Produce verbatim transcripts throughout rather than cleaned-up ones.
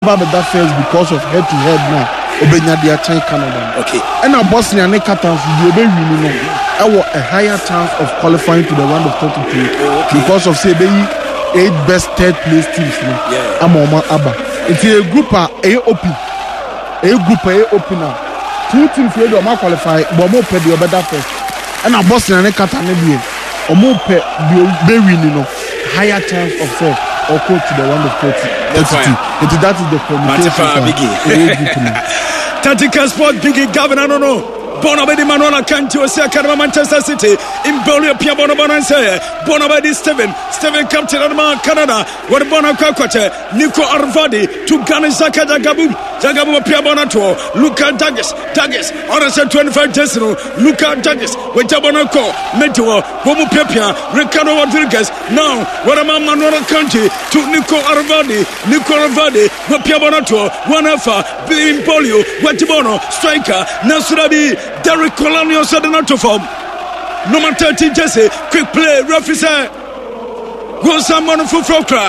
that first because of head to head now. Obenya dia China Canada. Okay. And now Bosnia and Qatar will be winning. I want a higher chance of qualifying to the round of thirty-two okay. because of say eight best third place teams. Yeah. I'm on my Abba. It's a group a open. A group a open now. Two teams will not qualify, but more pay the better first. And now Bosnia and Qatar maybe or more pay be winning. Higher chance of say or go to the round of thirty-two. And that is the communication. Tactical Sport Biggie Governor, no, no. Bonabedi Manola Kanti was second of Manchester City. In Bolio Piabono Bonanse. Bonabedi Steven. Steven captain of Canada. What Bona Kakwate. Nico Arvadi to Ganizaka Jagabu. Jagabu Piabonato. Luka Dagis. Dagis. Honest twenty-five Desino. Luka Dagis. With Jabonako. Metuo. Bomu Pepia. Ricardo Rodriguez. Now, what am I Manola Kanti to Nico Arvadi. Nico Arvadi. What Piabonato. One alpha. In Bolio. Watibono. Striker. Nasurabi. Derek Colonial sudden to form. Number thirteen Jesse. Quick play. Referee say. Go someone for Frokra.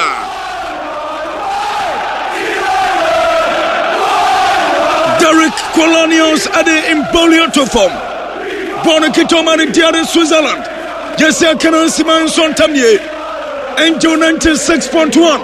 Derek Colonials at the Impolio to form. Bonakitoma Diari Switzerland. Jesse Canon Simon Sontamie. Into ninety-six point one.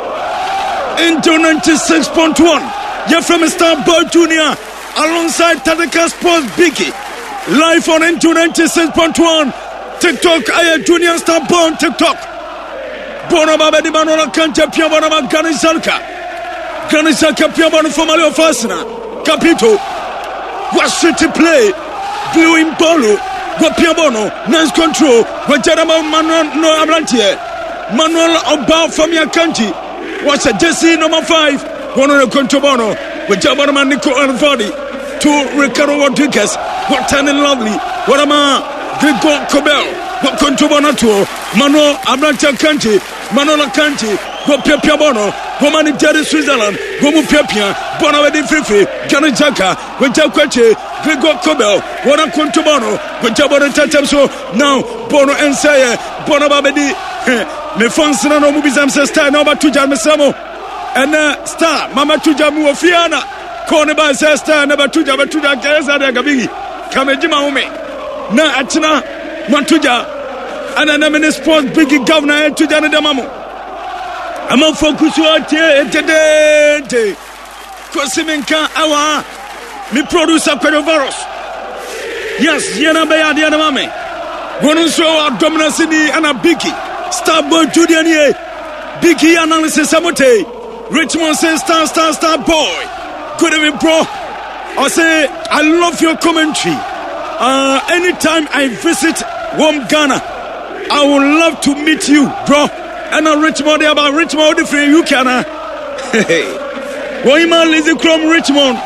Into ninety-six point one. You're from Istanbul Junior. Alongside Tadeka Sports Biggie. Live on N two ninety-six point one. TikTok, I am Junior Star Born TikTok. Bonaba Bedi Manola Kante Piabonaba Ganizalka. Ganizalka Piabon Formalio Fasina. Capito. What city play? Blue in Polo. What Piabono. Nice control. What Jarama Manuel no Abrantier. Manuel Oba Famia Kanti. What's a Jesse number five? One on the Contobono. With Jabarama Nico Arvadi. To Ricardo Rodriguez. What turning lovely. What am I? Gregor Cobel. What Contobonato. Manuel Abrantia Kanti. Manuel Kanti. What Piabono. Woman in Jerry Switzerland. Gomu Pepia. Bonavedi Fifi. Johnny Jaka. With Jakwache. Gregor Cobel. What a Contobono. With Jabon Tatamso. Now Bono and Sayer. Bonababedi. Me Fonsina no Mubizam Sesta. No Batuja Mesamo. And uh, star Mama Tuja Muofiana. Corneba says star never Tuja Batuja Gaza de Gabi. Kamejima Ome. Na Achina Matuja. And an eminent sports big governor to Jana Damamo. I'm on focus out here today. Kosiminka Awa. Me producer Pedovaros. Yes, Yana Baya Dianamame. Gonusho our dominance in the Anna Biki. Starboy Julian Biki analysis Samote. Richmond says star star star boy. Good evening, bro. I say I love your commentary. Uh, anytime I visit warm Ghana, I would love to meet you, bro. And I'm Richmond about Richmond different you can. Hey, why man Lizzie from Richmond?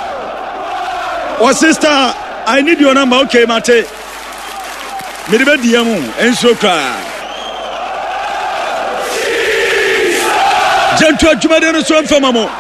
Oh sister, I need your number. Okay, Mate. Medibe diamu ensoka. Gentle Jumadeno so famamo.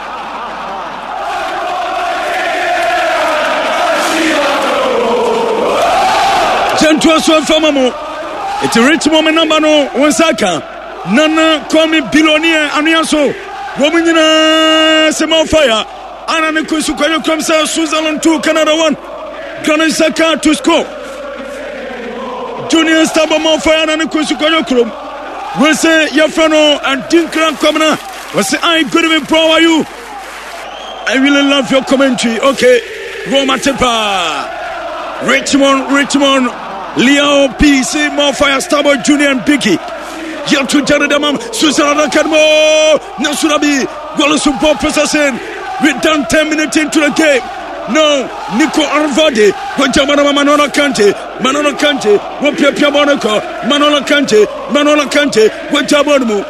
Gentle so famamo. It's a rich moment number no Wansaka. Nana call me billionaire aniaso. Womanina Semo fire. Anna Kusukayo comes out Switzerland two, Canada one. Ganizaka to score. Junior Stabamo fire and Kusukayo Krum. We say Yafrano and Tinkran Commoner. We say I good evening, pro are you? I really love your commentary. Okay. Roma Tepa. Richmond, Richmond. Leo P C more fire Starboy Junior and Biggie. Yet to Jaredamam, Susan Kadmo, Nasurabi, Golusumpo processing. We're done ten minutes into the game. No, Nico Arvadi, Wajamana Manola Kante, Manola Kante, Wapia Piamonaco, Manola Kante, Manola Kante, Wajabonamu.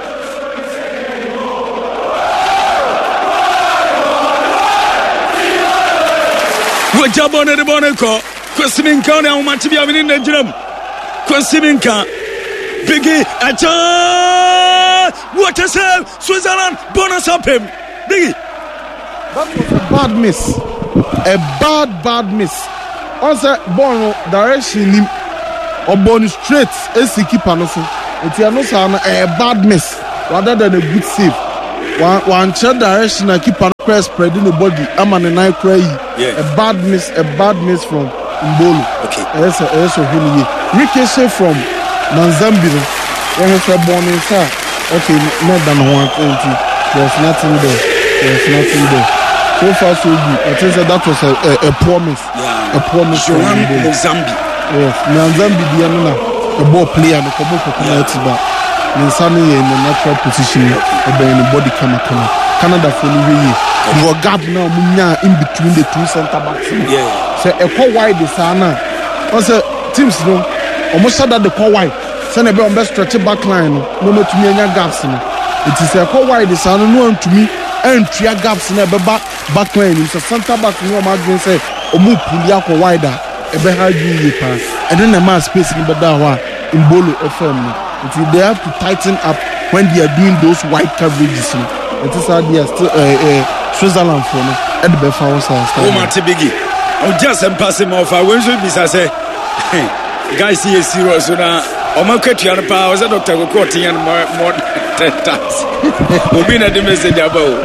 Wajabona de Bonaco, Quasiminka, now Matibia in the gym. Quasiminka, Biggie, Acha, what a save, Switzerland, bonus up him, Biggie. That was a bad miss. A bad, bad miss. Also, Bono direction him or Bono straight as the keeper. It's a bad miss rather than a good save. one one check direction na keeper no press spread in the body ama ne nine cry yeah. a bad miss a bad miss from Mbolo okay yes yes so hini ricochet from Manzambi no when he said born inside okay not than one twenty there's nothing there there's nothing there so far so good I think that was a a, a promise yeah. a promise from Mozambique yes Manzambi dia no na a ball player no come up penalty back Ninsani in the natural position okay. in the body kama kama Canada for the way you got gap now munya in between the two center backs yeah so a call wide is ana also teams no almost said that the call wide send a bit on best stretch back line no no to me any gaps no it is a call wide is ana no to me and three gaps na be back back line so center back no ma green say omu pull ya call wide e be hard you pass and then the man space in be that wa in Mbolo F M until they have to tighten up when they are doing those wide coverages it is how they are still uh, uh, Switzerland for me at the best house oh my biggie oh just and pass him off I will be say guys here serious na o ma kwatu ya pa o say Doctor Kokoti and more more times obi na the message about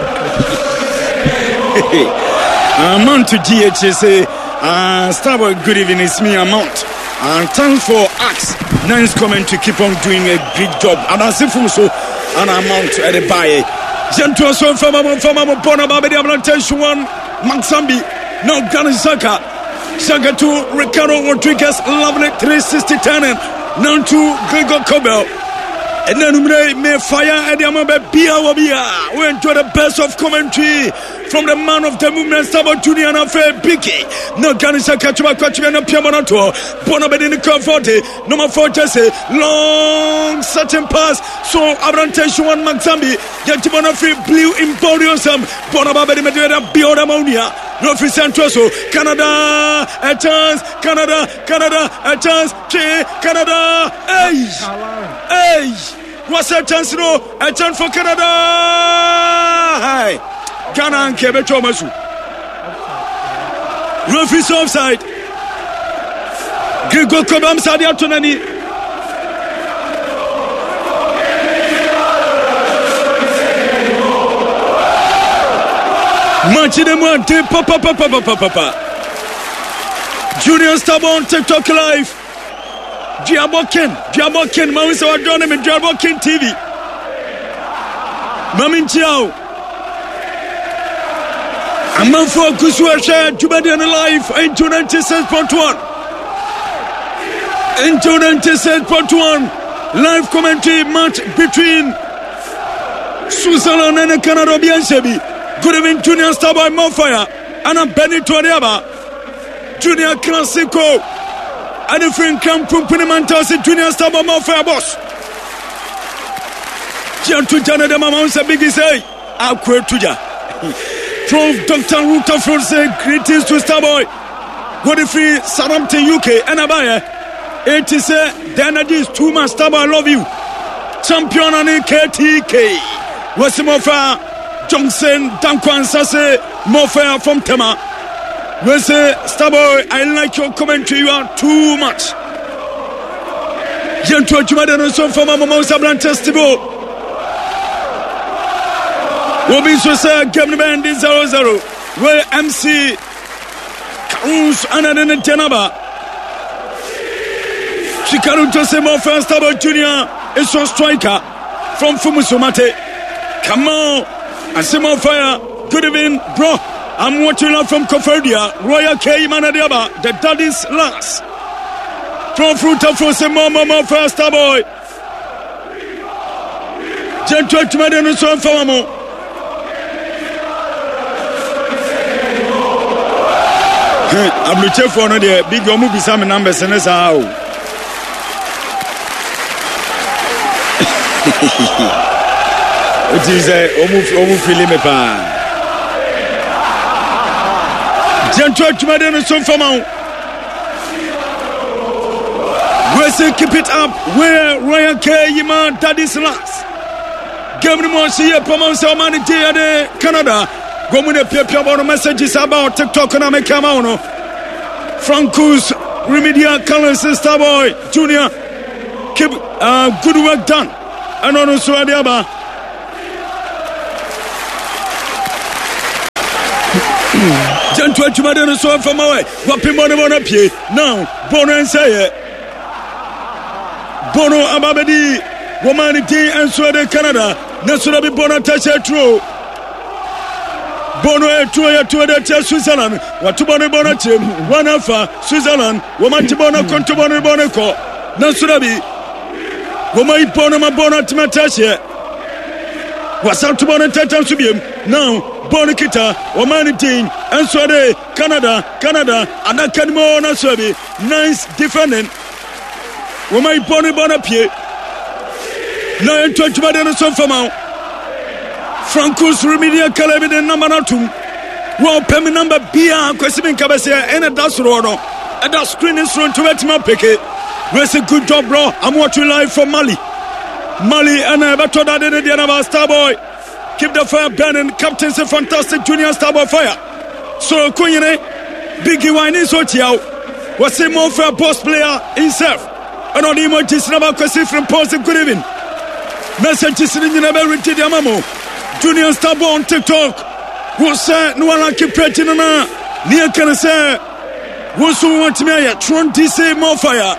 amount to G H say uh Starboy good evening it's me amount and thanks for us nice comment to keep on doing a great job and as if so an amount at the buy gentle so from from Bona Baby Ablantation one Maxambi no Gani Saka Saka to Ricardo Rodriguez lovely three sixty ten now to Gregor Kobel and then we may fire at the Amabe Bia Wabia we enjoy the best of commentary from the man of the movement Starboy Junior and Affair Biki no Gani Saka to Makwachi and Piamonato Bonabed in the comfort number four Jesse long certain pass so Abrantation one Maxambi Yatimona free blue Imporium Bonabed Medina Bioda Monia no free Santoso Canada a chance Canada Canada a chance Che Canada hey hey what's a chance no a chance for Canada hey Ghana and Kebe Thomasu referee's offside Gregor Kobam Sadia Tonani Machinemo de papa papa papa papa Junior Starboy TikTok live Diaboken Diaboken Mawisa wadone me Diaboken T V Mamin Chiao Amanfo Kusuasha Jubadian live into ninety-six point one into ninety-six point one live commentary match between Switzerland and Canada Biansebi. Good evening, Junior Starboy Mofire and Benito Adiaba Junior Classico and the friend Camp Pumpinimantas Junior Starboy Mofire boss Jantu Jana de Mamansa Biggie say Akwe Tuja Prof Doctor Rutherford say greetings to Starboy Good free Southampton U K and Abaya it is a the energy is too much Starboy I love you champion and K T K Wasimofa Johnson Dankwan Sase Mofire from Tema. We say Starboy, I like your commentary. You are too much. Yentu Jumadano so from Mama Sablan Testibo. Wobi so say game band is zero zero. Where M C Karus Anaden Tenaba. Shikaru to say Mofire Starboy Junior is a striker from Fumusomate. Come on. And Simon Fire, good evening, bro. I'm watching out from Kofodia, Royal K. Manadiaba, the daddy's last. From Fruta for Simon Mama Fire Starboy. Gentle to Madame Son Famo. I'm the chef for the big movie, some numbers and how. It is a omu feeling me pa. Gentle to Madame Son Famo. We say keep it up. Where Royal K. Yima daddy's last. Give me more see a promotion of money de Canada. Go with the paper about messages about TikTok and I come on. Franco's remedial colors Starboy Junior. Keep uh, good work done. And also Adiaba. Gentle Chumade so from away. Wapi Bono Bono Pie. Now, Bono and say Bono Ababedi, Womanity and Sweden Canada. Nasurabi Bono Tasha True. Bono Tuya to the Switzerland. What to Bono Bono Tim, one alpha, Switzerland, Womanti Bono Contobono Bonoco. Nasurabi Womai Bono Bono Timatasha. Was out to Bono Tatam Subium. Now, Bonakita, Womanity, and Swede, Canada, Canada, and Akanmo Nasabi. Nice defending. Womai Bono Bonapie. Nine twenty Madonna Sofamau. Francus Remedia Calabin and Namanatum. Well, Pemi number B R, Quesimin Cabasia, and a Das Rono. And that screen is thrown to Vetima Peke. Where's a good job, bro? I'm watching live from Mali. Mali and I told that in the Diana Starboy. Keep the fire burning. Captain's a fantastic junior Starboy fire. So, Kunyene, Biggie Wine is what you was a more for a boss player himself. And on the emojis about question from Pose good evening. Messages in the never read the Amamo. Junior Starboy on TikTok. Who said no one like you pretty na near can say who's who want me a Tron D C more fire.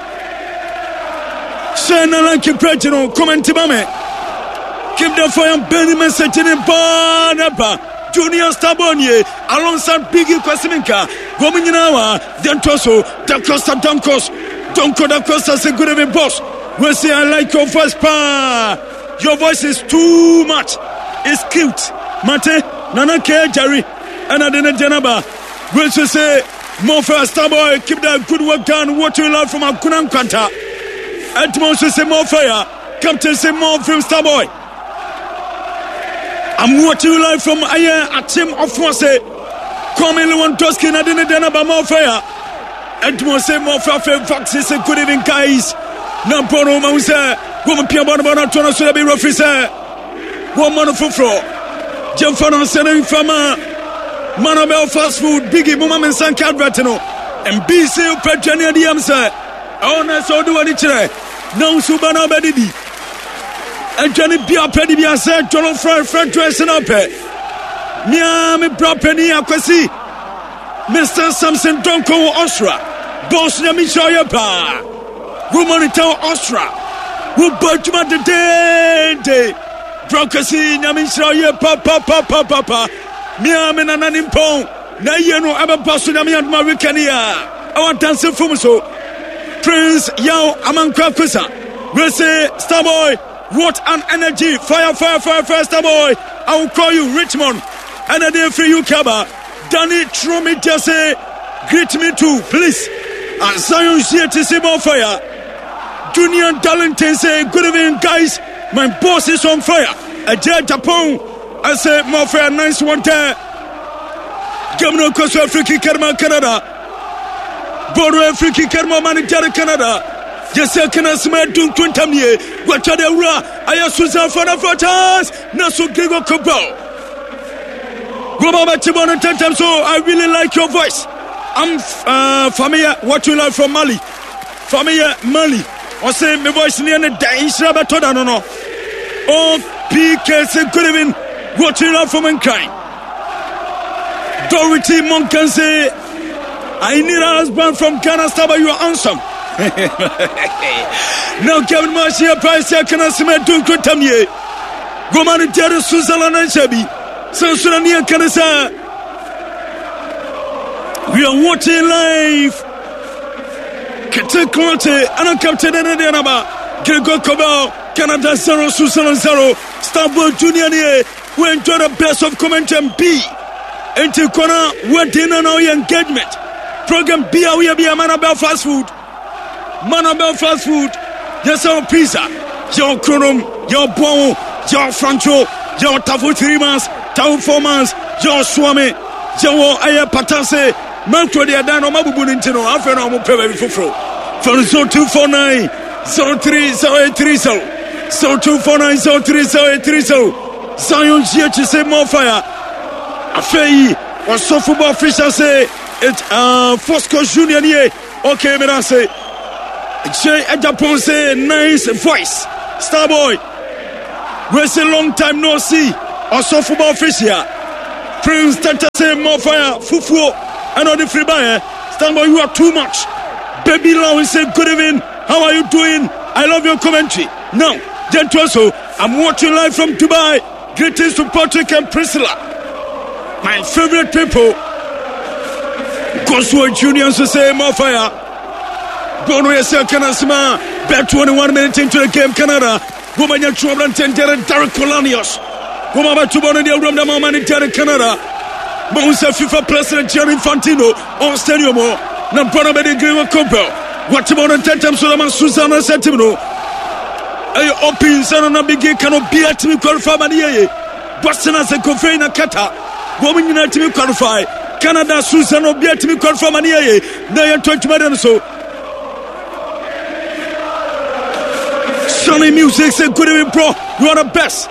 Say no like you pretty no comment to me. Keep the fire burning message in Banapa. Junior Starboy alongside Biggie Kwasiminka. Gomininawa, then Toso, the Costa Dunkos. Donko da Costa say good evening boss. We say I like your voice pa. Your voice is too much. It's cute. Mate, Nana K. Jerry, and I didn't Janaba. We'll say, more for a Starboy, keep that good work done. What you love from a Kunan Kanta. Atmos say more fire. Captain say more from Starboy. I'm what you like from Aya Atim of Force. Come in Lewandowski, and I didn't Janaba more fire. Atmos say more for Fox is a good evening, guys. Nampono Mausa, woman Piabana Tono Sulabi Rofficer. One man for floor. Jemfano selling from a Manabel fast food, Biggie Mumam and San Cadratino, and B C Petrania Diamsa. Oh, no, so do I today. No Subana Bedidi. And Johnny Bia Pedibia said, John Fry Fred dressing up. Miami Propeni Aquasi. Mister Samson Donko Ostra. Boss Namishoya Pa. Womanito Ostra. Who bought you at the day. Brokasi, Namisha, papa, papa, papa. Miam and an impong. Nayano, Abba Bossunami and Maricania. Our dancing Fumuso. Prince Yao Amankakusa. We'll say, Starboy, what an energy. Fire, fire, fire, fire, Starboy. I will call you Richmond. And a day for you, Kaba. Danny Tromi just say, greet me too, please. And Zion here to see more fire. Junior Darlington say, good evening, guys. My boss is on fire. A jet Japan. I say more fire. Nice one there. Gamno Koso Afriki Kerma Canada. Bono Afriki Kerma Manitari Canada. Yes, I can smell to Quintamie. What are the ra? I am Susan for the photos. Nasu Gigo Kobo. Gobaba Chibona Tatam. So I really like your voice. I'm uh, familiar. What you like from Mali? Familiar Mali. I say my voice near the days of a toda no. Oh, P K say good evening. What you love from mankind? Dorothy Monkan say, I need a husband from Ghana. Staba, you are handsome. Now Kevin Marcia Price, I can see my two good time ye. Gomani Terra Suzala and Shabi. So Surania Canasa. We are watching live. Kete Conte, and Captain Anaba, Gregor Cobal, Canada zero, Susan zero, Starboy Junior, we enjoy the best of comment and B. Into corner, we're dinner now engagement. Program B, we be a Manabel fast food. Manabel fast food. Yes, our pizza. Your Cronum, your Bon, your Francho, your Tafu three months, Tafu four months, your Swami, your Aya Patase. Manko de Adano Mabu Nintino, Alfred Omo Fufro. From zero two four nine, zero three zero eight three zero, zero two four nine, zero three zero eight three zero. Zion G H say more fire. Afei, was so football official say it uh Fosco Junior here. Okay, me I say. Jay Japan say nice voice. Starboy. We say long time no see. Also football official. Prince Tata say more fire. Fufu. I know the free buyer. Stand by, you are too much. Baby Law say good evening. How are you doing? I love your commentary. Now, Gentoso, I'm watching live from Dubai. Greetings to Patrick and Priscilla. My favorite people. Goswell Junior to say more fire. Bono Yasa Kanasima. Bet twenty-one minutes into the game, Canada. Woman, you're trouble and Derek Colonios. Woman, about to born in the room, the moment in Canada. Monsa FIFA President Gianni Infantino on Stadium. Nampana Bedi Grima Compel. What about the Tetam Solomon Susanna Sentimino? A open son of Big cannot be at me qualify Mania. Boston as a Kofeina Kata. Woman United to qualify. Canada Susanna be at me qualify Mania. They are twenty minutes so. Sonny Music say good evening, bro. You are the best.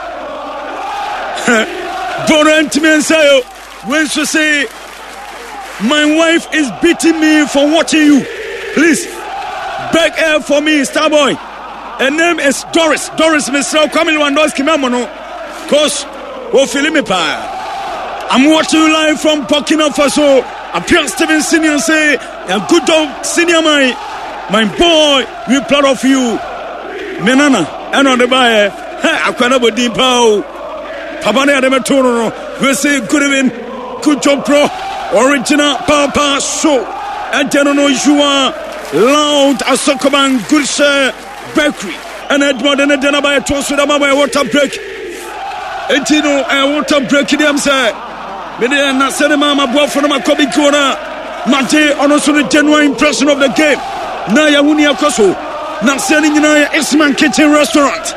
Bono Antime and Sayo. When she say, my wife is beating me for watching you. Please, beg her for me, Starboy. Her name is Doris. Doris, Mister Kwame Lewandowski, Mamono. Cause, oh, Philippe I'm watching you live from Burkina Faso. Appear Steven Senior say, a good dog, Senior, my, my boy, we proud of you. Menana, and on the buyer, I can't have a deep pow. Papa, we say good evening. Good job, bro. Original Papa Show. And then on you are loud as Sokoman, good share, bakery. And Edmond and then by a toast with a mama water break. And you know, I water break in them, sir. Maybe I'm not saying, Mama, boy, for my copy corner. Mate, on also the genuine impression of the game. Naya Unia Koso. Not selling in a Isman Kitchen restaurant.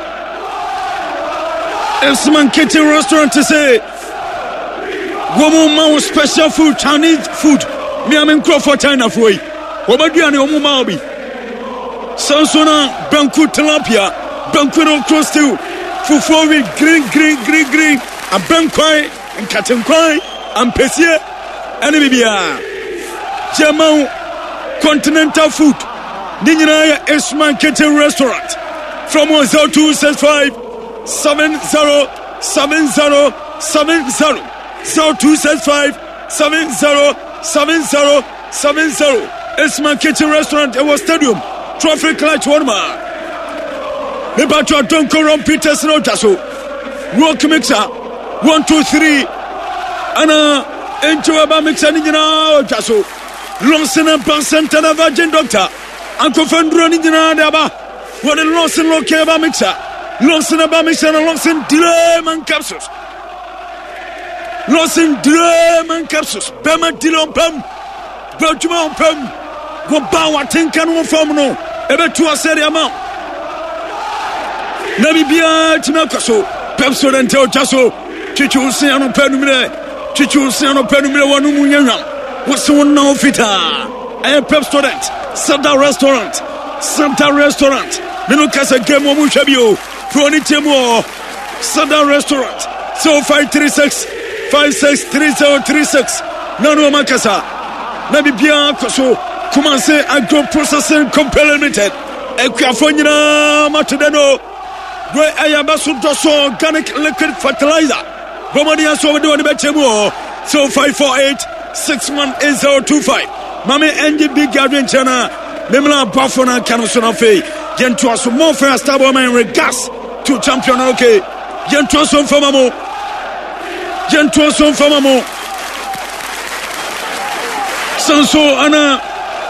Isman Kitchen restaurant to say. Woman mau special food, Chinese food. Me am in Crawford China for you. Obadiani omu maubi. Sansona banku tilapia, banku no cross to fufu with green, green, green, green. A bankwai and cotton kwai and pesia and bibia. Jamau continental food. Ninja Isman Kitchen restaurant from one zero two six five seven zero seven zero seven zero. zero two six five seven zero seven zero seven zero. It's my kitchen restaurant. It was stadium. Traffic light one man. The battle don't go around Peters no Tasso. Rock mixer. One, two, three. And uh into a mixer in Tasso. Lonson and Pansanta Virgin Doctor. Uncle Fendron in Daba. What a Lonson Loke mixer. Lonson about mixer and Lonson delay and capsules. Lost in drum and capsules. Bema Dilon Pum. Belgium Pum. Go bow at ten can one form no. Ever to a serie amount. Namibia Timacaso. Pepso and Teo Tasso. Chichu Siano Penumile. Chichu Siano Penumile one Munyana. What's the one now fita? I am Pep student. Santa Restaurant. Santa Restaurant. Minukasa Gemo Mushabio. Proni Temo. Santa Restaurant. So five three six. five six three zero three six. Nano Makasa. Namibia Koso. Commencez Agro Processing Company Limited. Equiafonina Matadano. Where I am also organic liquid fertilizer. Romadia so do on the Betchemo. So five four eight six one eight zero two five. Mame Andy Big Garden Chana. Memla Buffona Canasona Fay. Gentoaso more fair stable man regas to champion. Okay. Gentoaso Famamo. Gentoaso Famamo. Sanso Anna.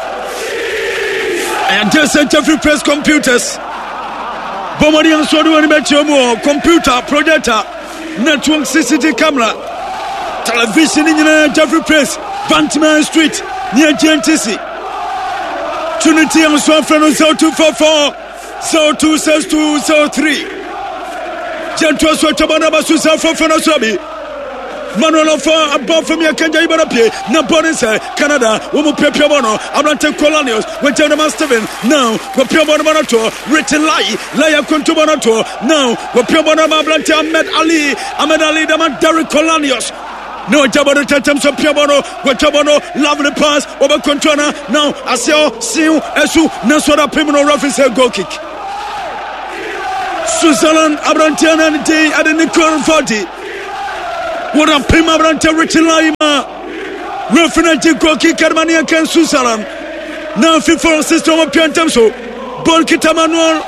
And just sent Jeffrey Press Computers. Bomadian Sodu and Betchemo. Computer, projector, network C C T V camera. Television engineer Jeffrey Press. Bantiman Street. Near G N T C. Trinity and Swan Friend zero two four four zero two six two zero three. Gentle Swatabana Basusa for Fanasabi. Manuel of above from your Kanja Ibarapi, Napolis, Canada, Womo Pepiabono, Abrante Colonials, with General Steven, now, Wapiabono Monato, written Lai, Laya Contubonato, now, Wapiabono Abrante Ahmed Ali, Ahmed Ali, Daman Derek Colonials. No Jabano Tatam Piabono, Wachabono, lovely pass, over Controna, now, Asio, Siu, Esu, Nasora Pimino reference goal kick. Switzerland, Abrantian and Day at the Nicole forty. What a prima branta Richie Lima. Refinati Koki Carmania Can Susalan. Now FIFA system of Piantamso. Ball Kita Manuel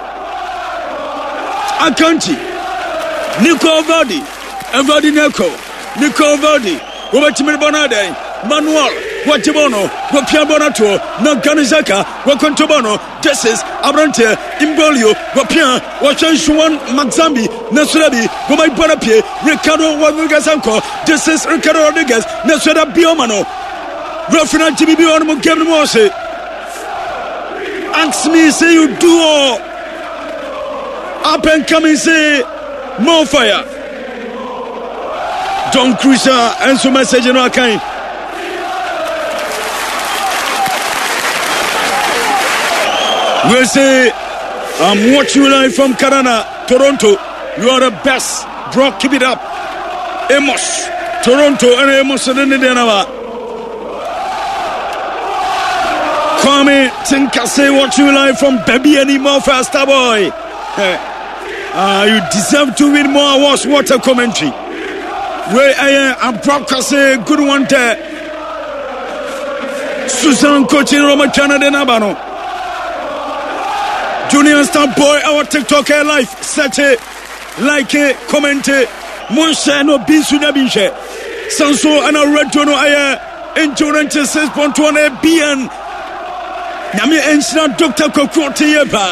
Akanji. Nico Vardy. Vardy Neko. Nico Vardy. Robert Bonade. Manuel. Watibono. Wapia Bonato. Naganizaka. Wakontobono. This is Abrante. Imbolio. Wapia. Wachanshuan Maxambi. Nasurabi. Gomai Bonapie. Ricardo Rodriguez-Anko. This is Ricardo Rodriguez. Nasura Biomano. Rafina T B B on Kevin Mose. Ask me, say you do all. Up and coming, say more fire. John Cruiser and some message in our kind. We'll say, I'm watching you live from Canada, Toronto. You are the best. Bro, keep it up. Amos, Toronto, and Amos, and then Kwame Tinkase, watching you live from Baby Anymore Faster Boy. Uh, you deserve to win more awards. What a commentary. Where I am, broadcast a good one there. Susan coaching Roma Canada Nabano. Junior Star Boy, our TikTok live. Set it, like it, comment it. Monshe no Binsuna Binche. Sanso and a red tono air. Into ninety-six point one B N. Nami Ensina Doctor Kokoti Yeba.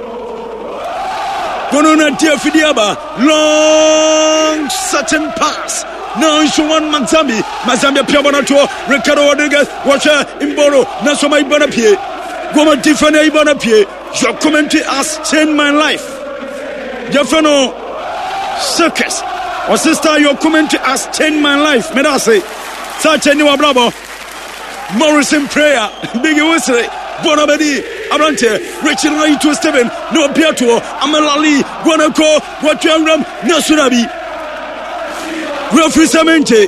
Gonona Dia Fidiaba. Long certain pass. Now Shuan Mazambi. Mazambia Piabonato. Ricardo Rodriguez. Watcher Imboro. Nasoma Ibanapie. Goma Tiffany Ibanapie. Your commentary has changed my life. Jeffano Circus. Or sister, your commentary has changed my life. Medase. Such a new bravo. Morrison prayer. Big Wesley. Bonabedi. Abrante. Richard Ray to Steven. No Piato. Amalali. Guanaco. Watuangram. Nasurabi. Referee Samente.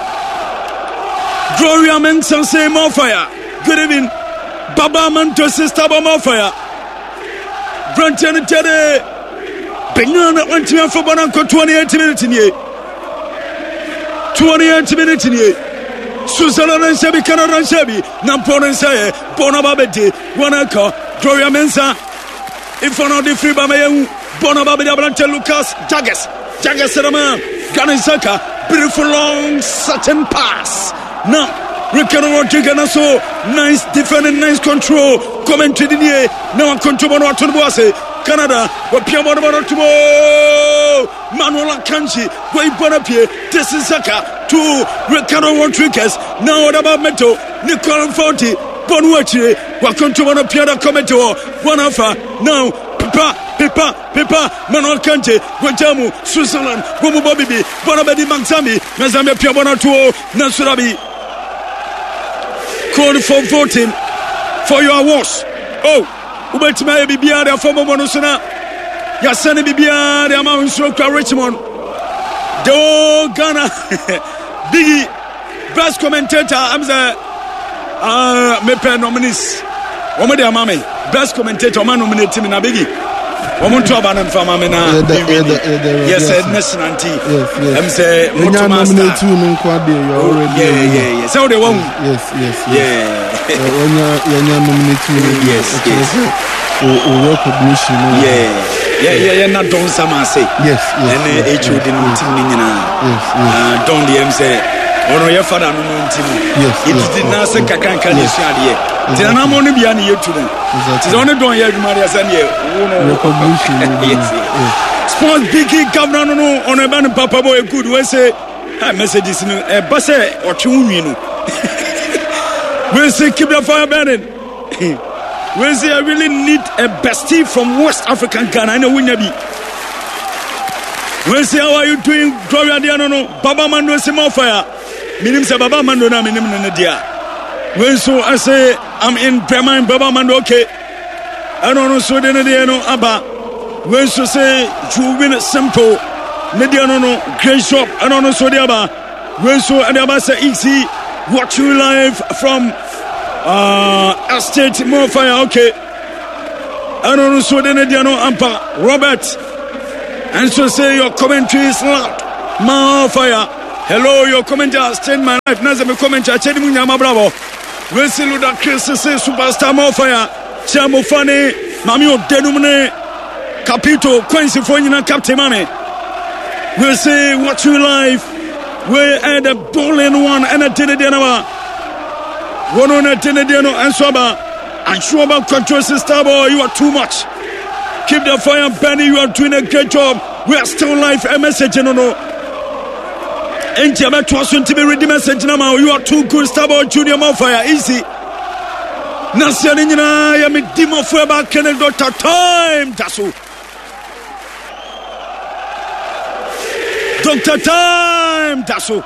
Gloria Mensan say more fire. Good evening. Baba Manto sister more fire. Branton Tede Benana went to for Bonanco twenty-eight minutes in ye. twenty-eight minutes in ye. Susan and Sebi Canada and Sebi, Nampon and Say, Bonababeti, Wanaka, Gloria Mensa, Infono de Friba Mayan, Bonababida Brante Lucas, Jagas, Jagas Serama, Ganizaka, beautiful long certain pass. Now, Ricardo Rodriguez, so nice defending, nice control. Commentary in here. Now control on what Canada. What Piamo Tubo Manuel Kanji. Wait Bonapie. This is Zaka to Ricardo Rodriguez. Now what about Meto? Nicole Forti. Bonwachi. What control on a Piano Commento. One alpha. Now Pipa, Pipa, Pipa, Manuel Kanji. Guantamu, Switzerland. Gomu Bobibi. Bonabedi Mansami. Nazamia Piabona Tuo. Nasurabi. Call for voting for your awards. Oh, Ubetima Bibia, their former Monosuna. Yasani Bibia, their Mount Stroke Richmond. Do Ghana. Biggie, best commentator. I'm the uh, Mepe nominees. One of their mommy, best commentator. Man nominated in a Biggie. Woman to Abanan Famamina. Yes, national team. I'm saying, yeah, yeah, yeah. So they won't. Yes, yes, yeah. When you're nominated, yes, yes. Or recognition. Yeah, yeah, yeah, yeah. Not don't some say. Yes, yes. And H O didn't tell me now. Yes, yes. Don't the M say, or your father no tell me. Yes, it did not say Kakan Kalisha. Then I'm only be an year to them. It's only don't hear Maria Sanya. Yes, Sports Biggie Governor on a man Papa Boy good we say messages in a bus or two. We say keep the fire burning. We say I really need a bestie from West African Ghana. I know we be. We say how are you doing? Gloria Diano, Baba Mando say more fire. Minim say Baba Mando na minim na dia. When so I say I'm in Brahma and Baba Mando okay. I don't know so then they know Abba. When so say you win simple. Mediano no great shop. I don't know so the Abba. When so and Abba say easy. Watch you live from uh Estate More Fire okay. I don't know so then they know Abba Robert. And so say your commentary is loud. More fire. Hello, your commenter, stand my life. Nazame commenter, Chedimu Nyama Bravo. Wesley Luda Chris, superstar more fire. Chamo Fane, Mamio Denumne, Capito, Quincy Fonina, Captain Money. We'll say watch you live. We're at a ball in one and a Tenediana. One on a Tenediano and Swaba. And Swaba controls the Starboy. You are too much. Keep the fire burning. You are doing a great job. We are still live. A message, no, no. And Jabba Twasun to be ready message now. You are too good. Starboy Junior Mofire. Easy. Nasianina, Yami Dimo Fueba, Kennedy Doctor Time. Tasso. Doctor Time. Tasso.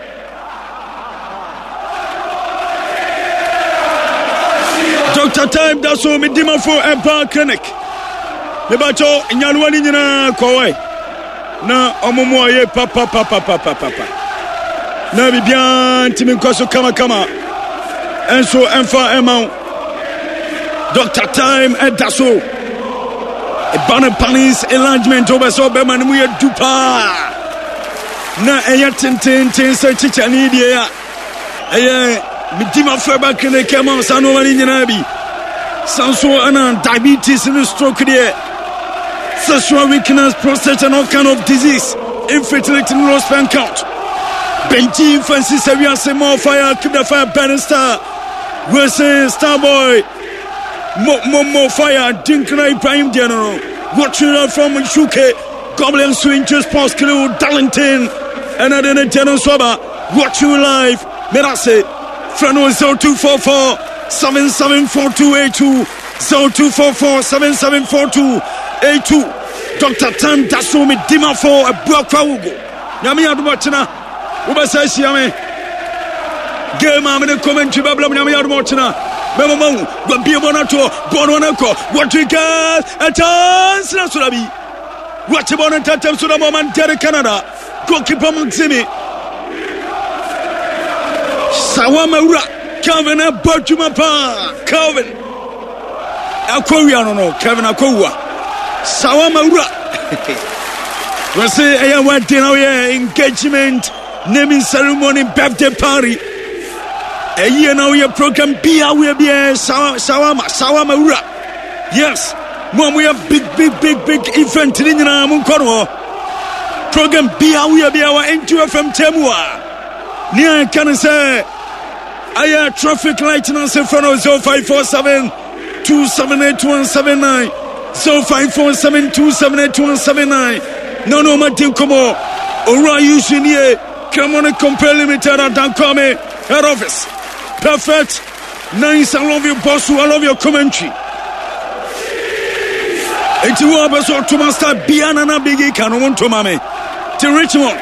Doctor Time. Tasso. Mi Dimo for Empire Clinic. Mebacho, Nyanwani Nina Kowai. Na Omomo ye papa papa papa papa. Na bibian timi koso kama kama. Enso enfa emau. Doctor Time and Dasso. A banner panis enlargement over so beman we dupa. Na eya tin tin tin so chicha ni dia. Eya midima feba kene kama sano wani nyina bi. Sanso ana diabetes and stroke there. Sexual weakness, prostate and all kind of disease. Infertility, no sperm count. Benji fancy Sevilla say more fire, keep the fire burning star. We're saying Starboy. More, more, more fire. Dinkra Ibrahim Diano. Watching out from Shuke. Goblin Swing, Sports Crew, Darlington. And then a General Swaba. Watch you live. Merase. Frano zero two four four seven seven four two eight two. zero two four four seven seven four two eight two. Doctor Time Dasso me dima for a Buakwa Ugo. Yami Adwachina. Uba says Yame. Game I'm in a commentary Bablam Yami Adwachina. Memo, Gambia Bonato, Bononako, what we got a chance, Nasurabi. Watch a bonnet at Sudamom and Terry Canada. Goalkeeper Maximi. Sawamaura, Calvin and Bertumapa, Calvin. Akoya, no, Kevin Akowa. Sawamaura. We say, I want dinner engagement, naming ceremony, birthday party. A year now, your program be a will be a Sawama, Sawamaura. Yes, Mom, we have big, big, big, big event in Munkono. Program be a will be our N two F M Temua. Near can say, I have traffic light in front of zero five four seven two seven eight one seven nine. zero five four seven two seven eight one seven nine. No, no, Martin Como. Ora Yushini. Come on, compare limited at Dankome. Head office. Perfect. Nice. I love your boss. I love your commentary. It's you are so to master Biana Biggie Canon to Mame. To Richmond.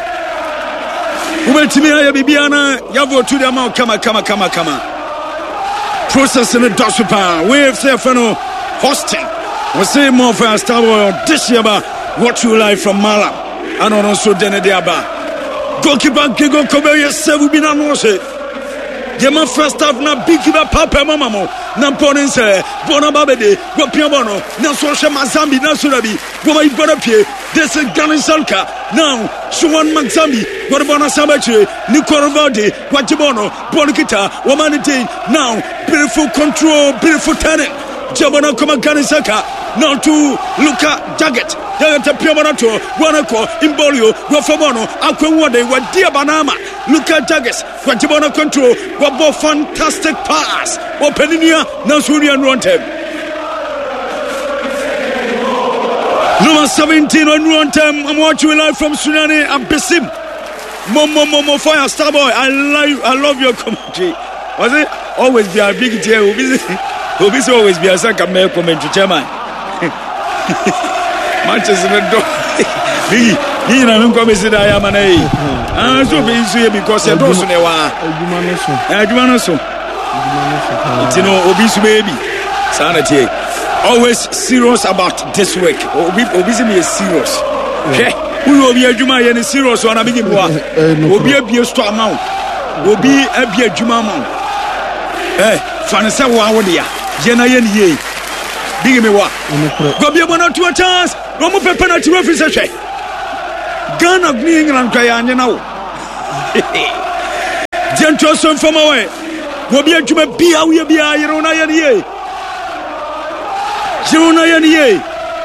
Who to me? I be Biana. Yavo to the amount. Come, come, come, come. Processing the Doshipa. We have Stefano hosting. We say more for a Starboy this year. Watch you live from Malam. I don't know so Denediaba. Goalkeeper Gigo Kobe, seven bin on Mose. Yama first half na big papa mamamo. Namponin say, Bonababede, Wapiabono, Nasosha Mazambi, Nasurabi, Wama Bonapie, this is Ganin Salka. Now, Shuan Mazambi, Wabana Sabache, Nicoravadi, Wajibono, Bonikita, Wamanite. Now, beautiful control, beautiful talent. Jabana Komaganisaka. Now to Luka Jaggett. Yagata Piamanato, Wanako, Imbolio, Wafamono, Aquawade, Wadia Banama, Luka Jaggett, Wajibona control, Wabo fantastic pass, Openinia, Nasurian Rontem. Number seventeen on Rontem, I'm watching live from Sunani and Besim. Momo Momo Fire Starboy, I love I love your commentary. Was it? Always be a big deal. Obviously, always be a second male commentary, chairman. Manchester do he he na nko be say I am an eh ah so be so because e do so ne wa aduma no so aduma no so you know obi so baby sana tie always serious about this work obi obi say me serious okay we obi aduma ye ne serious ona be gibo obi abie store amount obi abie aduma amount eh fan say wa wo dia ye na ye ne ye big me wa go be able to a chance no mo penalty referee say Ghana England kwa ya anya na wo Gentle son from away. Will be a to be a we be a Yerona Yanie. Yerona Yanie.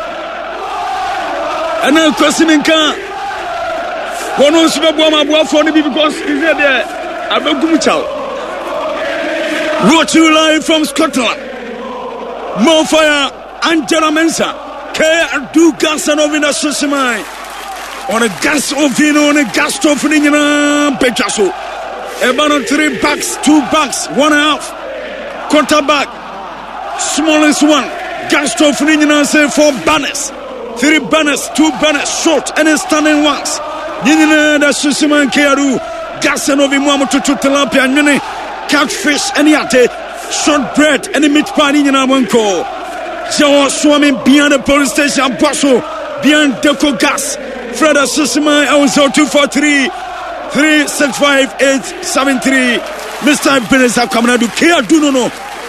And now Cosiminka. One was the Boma for me because he's there. I'm a good child. Watch you live from Scotland. More fire, Angela Mensa. K. Do gas and ovina Susimai. On a gas ovino, on a gas stove in Petraso. About three bucks, two bucks, one half. Quarter back. Smallest one. Gas stove in say four banners. Three banners, two banners, short and standing ones. Nina da Susimai Kearu. Gas and ovino to tilapia and catfish and yate. Short bread and a meat pie in our call. So swimming beyond the police station, Basso, beyond Deco Gas. Fred Susima, I was two four three three six five eight seven three. Mister Benesa coming to care, do no no.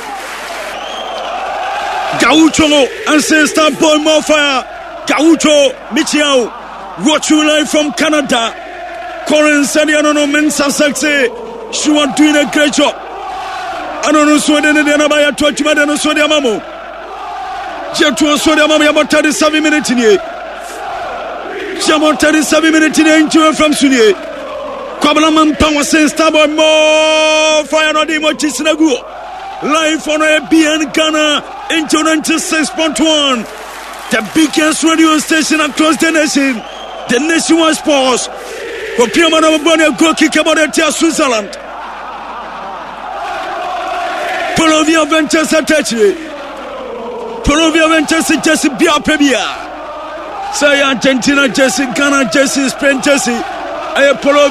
Gaucho and say star boy more fire. Gaucho, Michiao, watch you live from Canada. Corin said, I don't know, Mensa Saxe. She was doing a great job. I don't know, so then the Anabaya taught you, I don't know, so the Amamo. Jetu so the Amamo about thirty-seven minutes in here. About thirty-seven minutes in here from Sunye. Kwabalaman Power says, Starboy more fire on the Mochisinagu. Live on A B N Ghana into ninety-six point one. The biggest radio station across the nation. The nationwide sports. For Piamana Bonia go kick about it to Switzerland. Polovia Ventures attached. Polovia Ventures Jesse Bia Pebia. Say Argentina Jesse, Ghana Jesse, Spain Jesse. I Polovia.